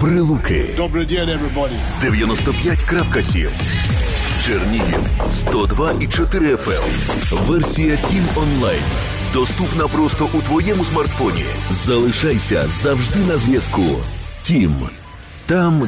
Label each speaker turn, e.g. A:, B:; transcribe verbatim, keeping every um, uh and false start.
A: Прилуки
B: Добрий день, everybody.
A: дев'яносто п'ять крапка сім. Чернігів сто два і чотири еф ем. Версія Тім онлайн. Доступна просто у твоєму смартфоні. Залишайся завжди на зв'язку. Тім. Там,